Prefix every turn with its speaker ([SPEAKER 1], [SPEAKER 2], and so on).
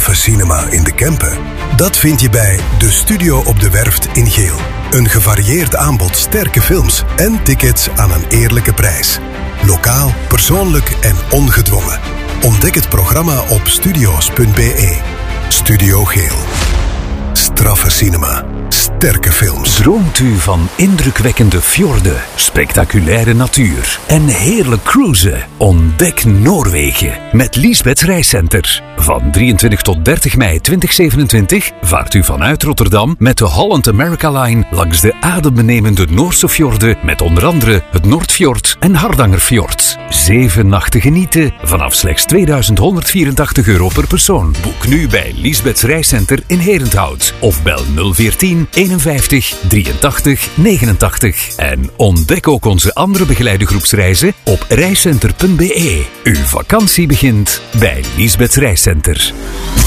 [SPEAKER 1] straffe cinema in de Kempen? Dat vind je bij De Studio op de Werft in Geel. Een gevarieerd aanbod sterke films en tickets aan een eerlijke prijs. Lokaal, persoonlijk en ongedwongen. Ontdek het programma op studio's.be. Studio Geel. Straffe cinema. Sterke films.
[SPEAKER 2] Droomt u van indrukwekkende fjorden, spectaculaire natuur en heerlijk cruisen? Ontdek Noorwegen met Liesbeth Reiscenter. Van 23 tot 30 mei 2027 vaart u vanuit Rotterdam met de Holland America Line langs de adembenemende Noorse fjorden met onder andere het Noordfjord en Hardangerfjord. 7 nachten genieten vanaf slechts €2184 per persoon. Boek nu bij Liesbeth Reiscenter in Herenthout of bel 014 51 83 89. En ontdek ook onze andere begeleide groepsreizen op reiscenter.be. Uw vakantie begint bij Liesbeth Reiscenter.